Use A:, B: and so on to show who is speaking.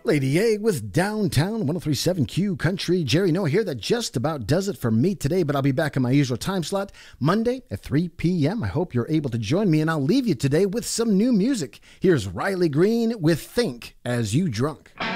A: Lady A with Downtown 1037 Q Country. Jerry Noah here. That just about does it for me today, but I'll be back in my usual time slot Monday at 3 p.m. I hope you're able to join me, and I'll leave you today with some new music. Here's Riley Green with Think As You Drunk.